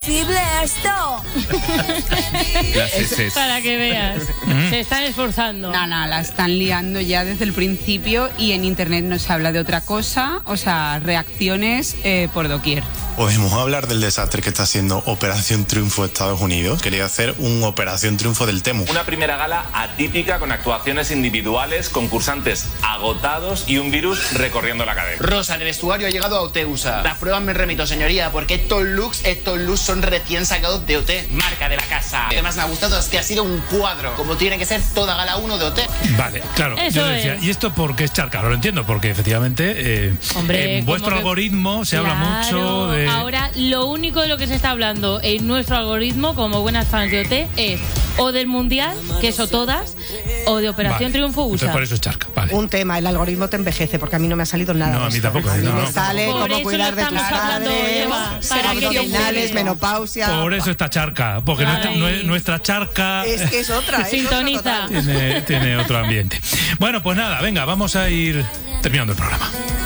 imposible esto. Las heces. Para que veas. Se están esforzando. No, la están liando ya desde el principio y en internet no se habla de otra cosa, o sea, reacciones por doquier. ¿Podemos hablar del desastre que está haciendo Operación Triunfo de Estados Unidos? Quería hacer un Operación Triunfo del Temu. Una primera gala atípica con actuaciones individuales, concursantes agotados y un virus recorriendo la cadena. Rosa, el vestuario ha llegado a Oteusa. Las pruebas me remito, señoría, porque estos looks son recién sacados de OT, marca de la casa. Además me ha gustado es que ha sido un cuadro, como tiene que ser toda gala 1 de OT. Vale, claro. Eso yo decía, es. ¿y esto por qué es charca? Lo entiendo, porque efectivamente Hombre, en vuestro como que- algoritmo se habla mucho de... Ahora, lo único de lo que se está hablando en nuestro algoritmo, como buenas fans de OT, es o del Mundial, que eso todas, o de Operación Vale. Triunfo USA. Entonces por eso es charca, vale. Un tema, el algoritmo te envejece, porque a mí no me ha salido nada. No, de a mí esto. tampoco, A mí no, me no. sale Por cómo eso cuidar lo de tus estamos hablando, padres, Eva, para que abdominales, te- menopausia. Por eso está charca, porque Ay. nuestra charca Es que es otra, es Sintoniza. otra total. tiene otro ambiente. Bueno, pues nada, venga, vamos a ir terminando el programa.